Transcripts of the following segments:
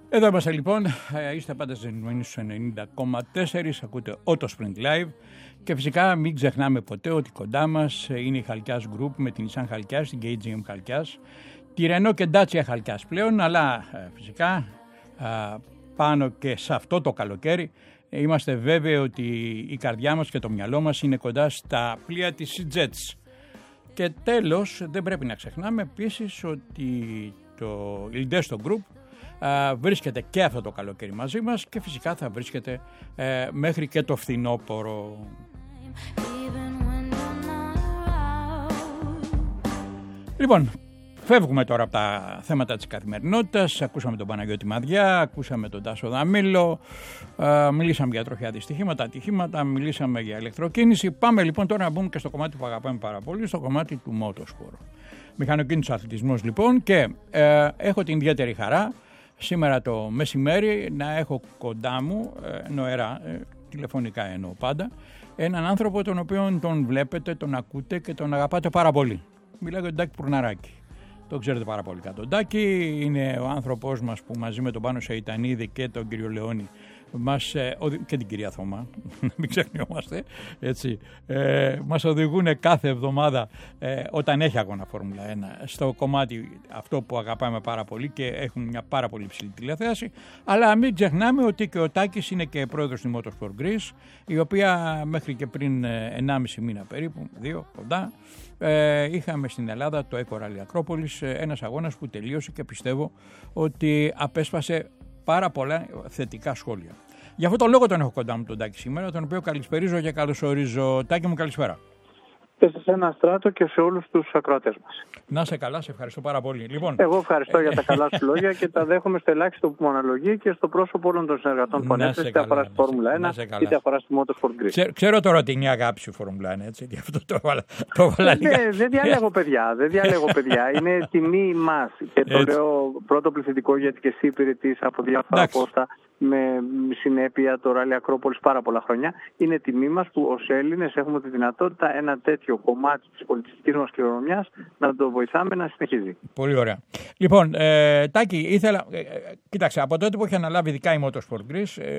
Εδώ είμαστε λοιπόν, είστε πάντα ζητημένοι στους 90,4, ακούτε Auto Sprint Live και φυσικά μην ξεχνάμε ποτέ ότι κοντά μας είναι η Χαλκιάς Group με την Nissan Χαλκιάς, την KGM Χαλκιάς, τη Renault και Dacia Χαλκιάς πλέον, αλλά φυσικά πάνω και σε αυτό το καλοκαίρι είμαστε βέβαιοι ότι η καρδιά μας και το μυαλό μας είναι κοντά στα πλοία της Jets. Και τέλος δεν πρέπει να ξεχνάμε επίσης ότι το Ildesto Group βρίσκεται και αυτό το καλοκαίρι μαζί μας και φυσικά θα βρίσκεται μέχρι και το φθινόπωρο. Λοιπόν, φεύγουμε τώρα από τα θέματα της καθημερινότητας. Ακούσαμε τον Παναγιώτη Μαδιά, ακούσαμε τον Τάσο Δαμήλο, μιλήσαμε για τροχαία δυστυχήματα, ατυχήματα, μιλήσαμε για ηλεκτροκίνηση. Πάμε λοιπόν τώρα να μπούμε και στο κομμάτι που αγαπάμε πάρα πολύ, στο κομμάτι του motorsport. Μηχανοκίνητος αθλητισμός λοιπόν και έχω την ιδιαίτερη χαρά σήμερα το μεσημέρι να έχω κοντά μου, νοερά, τηλεφωνικά εννοώ πάντα, έναν άνθρωπο τον οποίο τον βλέπετε, τον ακούτε και τον αγαπάτε πάρα πολύ. Μιλάω για τον Τάκη Πουρναράκη. Το ξέρετε πάρα πολύ καλά. Τον Τάκη είναι ο άνθρωπος μας που μαζί με τον Πάνο Σεϊτανίδη και τον κύριο Λεώνη και την κυρία Θωμά, μην ξεχνιόμαστε, έτσι, μας οδηγούν κάθε εβδομάδα όταν έχει αγώνα Φόρμουλα 1 στο κομμάτι αυτό που αγαπάμε πάρα πολύ και έχουν μια πάρα πολύ ψηλή τηλεθέαση, αλλά μην ξεχνάμε ότι και ο Τάκης είναι και πρόεδρος του Motorsport Greece, η οποία μέχρι και πριν 1,5 μήνα περίπου, 2 κοντά, είχαμε στην Ελλάδα το Eco Rally Ακρόπολης, ένας αγώνας που τελείωσε και πιστεύω ότι απέσπασε πάρα πολλά θετικά σχόλια. Γι' αυτό το λόγο τον έχω κοντά μου τον Τάκη σήμερα, τον οποίο καλησπερίζω και καλωσορίζω. Τάκη μου, καλησπέρα. Και σε ένα Στράτο και σε όλους τους ακροατές μας. Να σε καλά, σε ευχαριστώ πάρα πολύ. Λοιπόν, εγώ ευχαριστώ για τα καλά σου λόγια και τα δέχομαι στο ελάχιστο που μου αναλογεί και στο πρόσωπο όλων των συνεργατών που ανέφερες, είτε αφορά στη Φόρμουλα 1 είτε αφορά στη Motorsport Greece. Ξέρω τώρα ότι είναι η αγάπη σου η Φόρμουλα 1, έτσι, γι' αυτό το έβαλα. Δεν διαλέγω παιδιά, είναι τιμή μας και το λέω πρώτο πληθυντικό γιατί και εσύ υπηρετείς από διάφορα πόστα με συνέπεια το Ράλι Ακρόπολης πάρα πολλά χρόνια. Είναι τιμή μας που ως Έλληνες έχουμε τη δυνατότητα ένα τέτοιο κομμάτι της πολιτιστικής μας κληρονομιάς να το βοηθάμε να συνεχίζει. Πολύ ωραία. Λοιπόν, Τάκη, ήθελα. Κοίταξε, από τότε που έχει αναλάβει ειδικά η Motorsport Greece,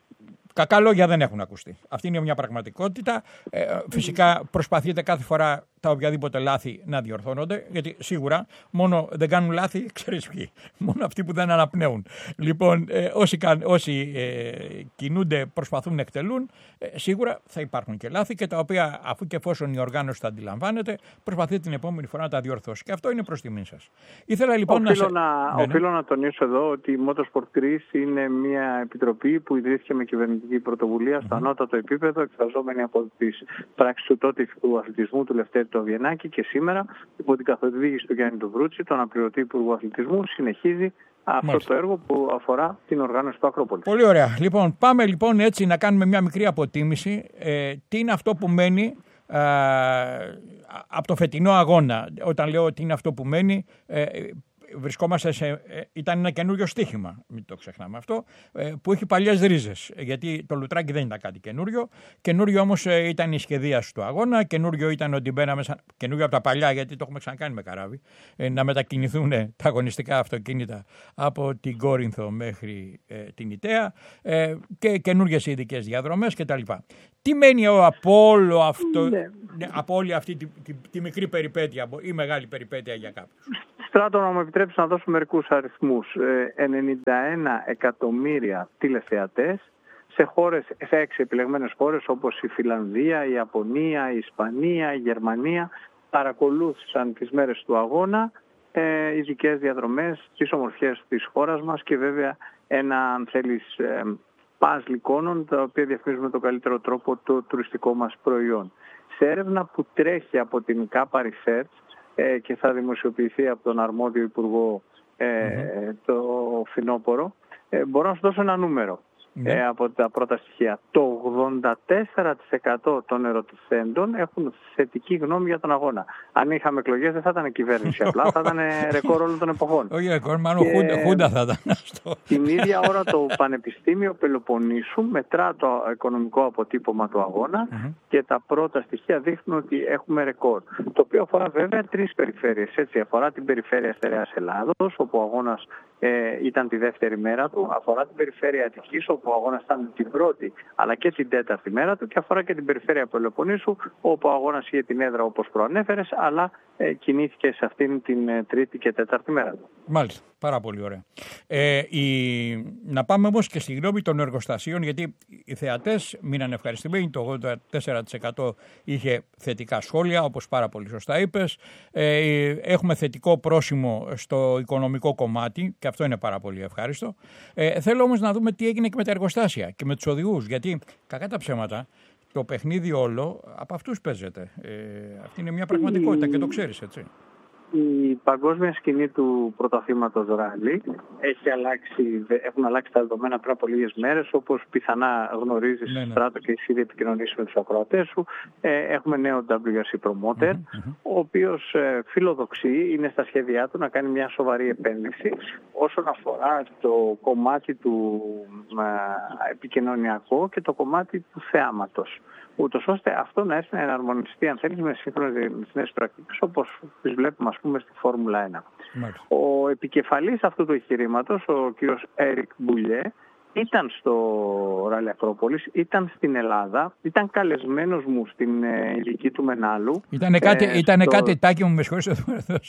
κακά λόγια δεν έχουν ακουστεί. Αυτή είναι μια πραγματικότητα. Φυσικά προσπαθείτε κάθε φορά τα οποιαδήποτε λάθη να διορθώνονται, γιατί σίγουρα μόνο δεν κάνουν λάθη, ξέρεις ποιοι. Μόνο αυτοί που δεν αναπνέουν. Λοιπόν, όσοι κινούνται, προσπαθούν να εκτελούν, σίγουρα θα υπάρχουν και λάθη και τα οποία, αφού και εφόσον η οργάνωση τα αντιλαμβάνεται, προσπαθείτε την επόμενη φορά να τα διορθώσει. Και αυτό είναι προς τιμήν σας. Ήθελα λοιπόν οφείλω να τονίσω εδώ ότι η Motorsport Greece είναι μια επιτροπή που ιδρύθηκε με κυβερνητική πρωτοβουλία στο ανώτατο επίπεδο, εκφραζόμενη από τις πράξεις του τότε υφυπουργού αθλητισμού του Λευτέρη του Αβιενάκη και σήμερα υπό την καθοδήγηση του Γιάννη του Βρούτση, τον αναπληρωτή υπουργού αθλητισμού, συνεχίζει αυτό το έργο που αφορά την οργάνωση του Ακρόπολης. Πολύ ωραία. Λοιπόν, πάμε λοιπόν έτσι να κάνουμε μια μικρή αποτίμηση. Τι είναι αυτό που μένει από το φετινό αγώνα? Όταν λέω τι είναι αυτό που μένει, βρισκόμαστε ήταν ένα καινούριο στοίχημα, μην το ξεχνάμε αυτό, που έχει παλιές ρίζες, γιατί το λουτράκι δεν ήταν κάτι καινούριο. Καινούριο όμως ήταν η σχεδίαση του αγώνα, καινούριο ήταν ότι μπαίναμε, καινούριο από τα παλιά, γιατί το έχουμε ξανακάνει με καράβι, να μετακινηθούν τα αγωνιστικά αυτοκίνητα από την Κόρινθο μέχρι την Ιταία και καινούριες ειδικές διαδρομές κτλ. Τι μένει από όλο αυτό, από όλη αυτή τη μικρή περιπέτεια ή μεγάλη περιπέτεια για κάποιους? Στράτο, να μου επιτρέψει να δώσω μερικούς αριθμούς. 91 εκατομμύρια τηλεθεατές σε 6 επιλεγμένες χώρες όπως η Φιλανδία, η Ιαπωνία, η Ισπανία, η Γερμανία παρακολούθησαν τις μέρες του αγώνα, ειδικές διαδρομές, τις ομορφιές της χώρας μας και βέβαια ένα, αν θέλεις, παζλ εικόνων τα οποία διαφημίζουν με τον καλύτερο τρόπο το τουριστικό μας προϊόν. Σε έρευνα που τρέχει από την Kappa Research και θα δημοσιοποιηθεί από τον αρμόδιο υπουργό το φθινόπωρο, μπορώ να σου δώσω ένα νούμερο. από τα πρώτα στοιχεία. Το 84% των ερωτηθέντων έχουν θετική γνώμη για τον αγώνα. Αν είχαμε εκλογές δεν θα ήταν κυβέρνηση απλά, θα ήταν ρεκόρ όλων των εποχών. Όχι ρεκόρ, μάλλον χούντα θα ήταν αυτό. Την ίδια ώρα το Πανεπιστήμιο Πελοποννήσου μετρά το οικονομικό αποτύπωμα του αγώνα και τα πρώτα στοιχεία δείχνουν ότι έχουμε ρεκόρ. Το οποίο αφορά βέβαια 3 περιφέρειες. Έτσι, αφορά την περιφέρεια Στερεάς Ελλάδος, όπου ο αγώνας ήταν τη δεύτερη μέρα του, αφορά την περιφέρεια Αττικής, όπου ο αγώνας ήταν την πρώτη αλλά και την τέταρτη μέρα του, και αφορά και την περιφέρεια Πελοποννήσου, όπου ο αγώνας είχε την έδρα όπως προανέφερες, αλλά κινήθηκε σε αυτήν την τρίτη και τέταρτη μέρα του. Μάλιστα, πάρα πολύ ωραία. Να πάμε όμως και στη γνώμη των εργοστασίων, γιατί οι θεατές μείναν ευχαριστημένοι, το 84% είχε θετικά σχόλια, όπως πάρα πολύ σωστά είπες. Έχουμε θετικό πρόσημο στο οικονομικό κομμάτι και αυτό είναι πάρα πολύ ευχάριστο. Θέλω όμως να δούμε τι έγινε και με τα εργοστάσια και με τους οδηγούς, γιατί κακά τα ψέματα το παιχνίδι όλο από αυτούς παίζεται. Αυτή είναι μια πραγματικότητα και το ξέρεις, έτσι. Η παγκόσμια σκηνή του πρωταθλήματος ράλι έχουν αλλάξει τα δεδομένα πριν από λίγες μέρες, όπως πιθανά γνωρίζεις, Στράτο, και εσύ ήδη επικοινωνήσεις με τους ακροατές σου. Έχουμε νέο WRC Promoter, ο οποίος φιλοδοξεί, είναι στα σχέδιά του να κάνει μια σοβαρή επένδυση όσον αφορά το κομμάτι του επικοινωνιακό και το κομμάτι του θεάματος, ούτως ώστε αυτό να έρθει να εναρμονιστεί, αν θέλεις, με σύγχρονες νέες πρακτικές, όπως τις βλέπουμε, ας πούμε, στη Φόρμουλα 1. Ο επικεφαλής αυτού του εγχειρήματος, ο κύριος Έρικ Μπουλιέ, ήταν στο Ράλι Ακρόπολης, ήταν στην Ελλάδα, ήταν καλεσμένος μου στην ειδική του Μενάλου. Ήτανε κάτι, Τάκη μου, με συγχωρείς,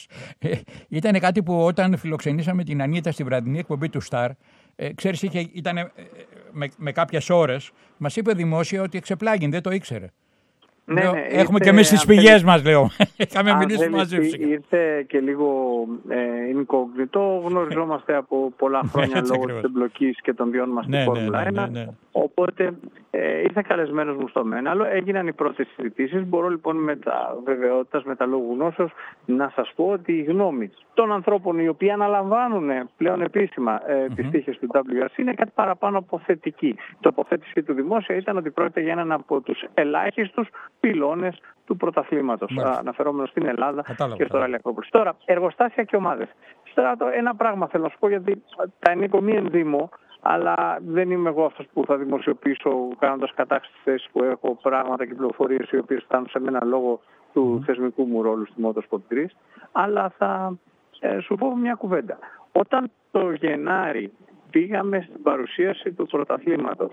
ήταν κάτι που όταν φιλοξενήσαμε την Ανίτα στη βραδινή εκπομπή του Σταρ, ξέρεις, ήταν με κάποιες ώρες, μας είπε δημόσια ότι εξεπλάγει, δεν το ήξερε. Ναι, έχουμε και εμείς τις πηγές μας, λέω. Είχαμε μιλήσει μαζί του. Ήρθε και λίγο incognito. Γνωριζόμαστε από πολλά χρόνια λόγω της εμπλοκής και των διών μας στη Φόρμουλα 1. Οπότε ήρθε καλεσμένος μου στο Μέναλο. Έγιναν οι πρώτες συζητήσεις. Μπορώ λοιπόν με τα βεβαιότητας, με τα λόγου γνώσεως, να σας πω ότι η γνώμη των ανθρώπων οι οποίοι αναλαμβάνουν πλέον επίσημα τις τύχες του WRC είναι κάτι παραπάνω από θετική. Η τοποθέτηση του δημόσια ήταν ότι πρόκειται για έναν από τους ελάχιστους πυλώνες του πρωταθλήματος, αναφερόμενος στην Ελλάδα και στο Ράλι Ακρόπολης. Τώρα, εργοστάσια και ομάδες. Στράτο, ένα πράγμα θέλω να σου πω, γιατί τα ενίκω μη ενδύμω, αλλά δεν είμαι εγώ αυτός που θα δημοσιοποιήσω, κάνοντας κατάξυση της θέσης που έχω, πράγματα και πληροφορίες οι οποίες φτάνουν σε μένα λόγω του θεσμικού μου ρόλου στη Motorsport 3, αλλά θα σου πω μια κουβέντα. Όταν το Γενάρη πήγαμε στην παρουσίαση του πρωταθλήματος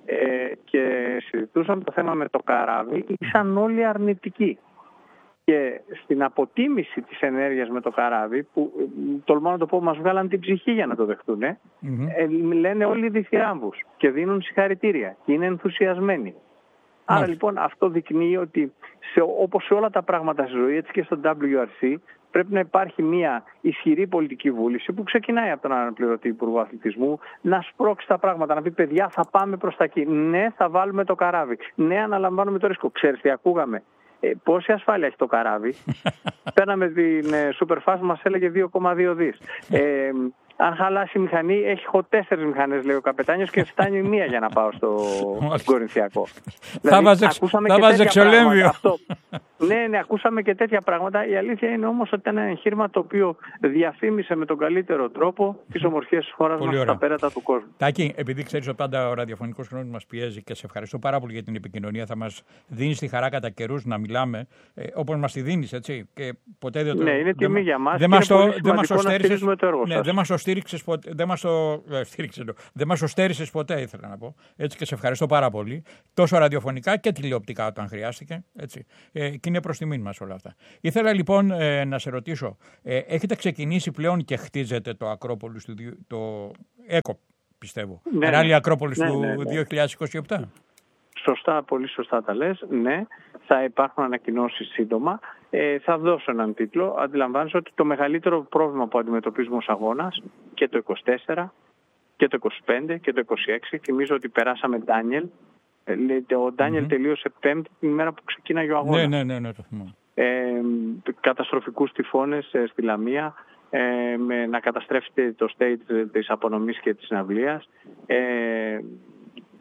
και συζητούσαμε το θέμα με το καράβι, ήσαν όλοι αρνητικοί. Και στην αποτίμηση της ενέργειας με το καράβι, που τολμώ να το πω, μας βγάλαν την ψυχή για να το δεχτούν, λένε όλοι διθυράμβους και δίνουν συγχαρητήρια και είναι ενθουσιασμένοι. Άρα λοιπόν αυτό δεικνύει ότι όπως σε όλα τα πράγματα στη ζωή, έτσι και στο WRC, πρέπει να υπάρχει μια ισχυρή πολιτική βούληση που ξεκινάει από τον αναπληρωτή Υπουργό Αθλητισμού να σπρώξει τα πράγματα, να πει παιδιά θα πάμε προς τα εκεί, ναι θα βάλουμε το καράβι, ναι αναλαμβάνουμε το ρίσκο. Ξέρεις τι ακούγαμε? Πόση ασφάλεια έχει το καράβι? Παίρναμε την Superfast, μας έλεγε 2,2 δις. Αν χαλάσει η μηχανή, έχω 4 μηχανές, λέει ο καπετάνιος, και φτάνει μία για να πάω στο Κορινθιακό. Θα βάζε εξολέμβιο. Ναι, ακούσαμε και τέτοια πράγματα. Η αλήθεια είναι όμως ότι ήταν ένα εγχείρημα το οποίο διαφήμισε με τον καλύτερο τρόπο τις ομορφιές της χώρας μας στα πέρατα του κόσμου. Τάκη, επειδή ξέρεις ότι πάντα ο ραδιοφωνικός χρόνος μας πιέζει και σε ευχαριστώ πάρα πολύ για την επικοινωνία, θα μας δίνεις τη χαρά κατά καιρούς να μιλάμε όπως μας τη δίνεις, έτσι. Και ποτέ δεν το. Ναι, είναι τιμή για μας. Δεν μας το στέρισες ποτέ, ήθελα να πω. Έτσι, και σε ευχαριστώ πάρα πολύ. Τόσο ραδιοφωνικά και τηλεοπτικά όταν χρειάστηκε. Έτσι. Και είναι προς τιμήν μας όλα αυτά. Ήθελα λοιπόν να σε ρωτήσω, έχετε ξεκινήσει πλέον και χτίζετε το Ακρόπολης, το ΕΚΟ, πιστεύω. Ράλι Ακρόπολης του 2027. Σωστά, πολύ σωστά τα λες. Ναι, θα υπάρχουν ανακοινώσεις σύντομα. Θα δώσω έναν τίτλο. Αντιλαμβάνεσαι ότι το μεγαλύτερο πρόβλημα που αντιμετωπίζουμε ως αγώνας και το 24 και το 25 και το 26, θυμίζω ότι περάσαμε Ντάνιελ. Ο Ντάνιελ τελείωσε Πέμπτη την ημέρα που ξεκίναγε ο αγώνας. Ναι, το θυμάμαι. Καταστροφικούς τυφώνες στη Λαμία, να καταστρέφεται το stage της απονομής και της συναυλίας.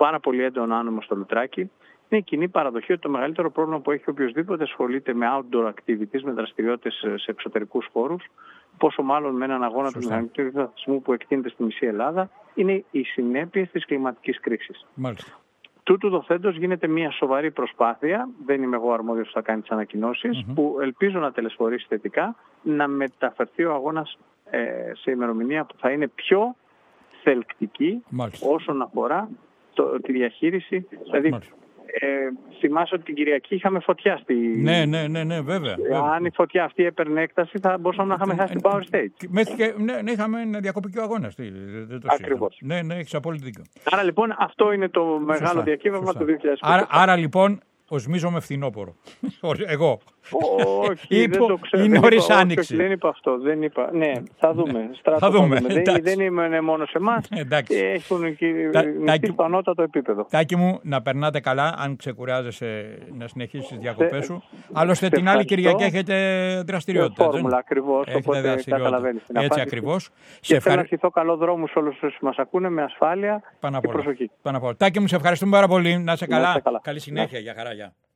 πάρα πολύ έντονο άνεμο στο Λουτράκι. Είναι η κοινή παραδοχή ότι το μεγαλύτερο πρόβλημα που έχει οποιοδήποτε ασχολείται με outdoor activities, με δραστηριότητες σε εξωτερικούς χώρους, πόσο μάλλον με έναν αγώνα του μηχανικού βαθισμού που εκτείνεται στη μισή Ελλάδα, είναι οι συνέπειες της κλιματικής κρίσης. Μάλιστα. Τούτου δοθέντως γίνεται μια σοβαρή προσπάθεια, δεν είμαι εγώ αρμόδιος που θα κάνει τις ανακοινώσεις, που ελπίζω να τελεσφορήσει θετικά, να μεταφερθεί ο αγώνας σε ημερομηνία που θα είναι πιο θελκτική όσον αφορά τη διαχείριση. Δηλαδή, θυμάσαι ότι την Κυριακή είχαμε φωτιά στη... Ναι, βέβαια. Αν η φωτιά αυτή έπαιρνε έκταση, θα μπορούσαμε να είχαμε χάσει την Power Stage. Ναι, είχαμε ένα διακοπικό αγώνα. Ακριβώς. Ναι, έχεις απόλυτο δίκιο. Άρα λοιπόν αυτό είναι το μεγάλο διακύβευμα του 2020. Άρα λοιπόν οσμίζομαι φθινόπωρο. Εγώ. Όχι, δεν το ξέρω. Είναι νωρίς άνοιξη. Δεν είπα αυτό. Δεν είπα. Ναι, θα δούμε. Δεν είναι μόνο σε εμάς. Έχουν νηστεί στο ανώτατο επίπεδο. Τάκη μου, να περνάτε καλά, αν ξεκουράζεσαι να συνεχίσεις τις διακοπές σου. Άλλωστε την άλλη Κυριακή έχετε δραστηριότητα. Φόρμουλα ακριβώς, οπότε καταλαβαίνεις. Έτσι ακριβώς. Και θέλω να ευχηθώ καλό δρόμο σε όλους όσους μας ακούνε με ασφάλεια και προσοχή. Τάκη μου, σε ευχαριστούμε πάρα πολύ. Να είσαι καλά. Καλή συνέχεια. Για χαρά.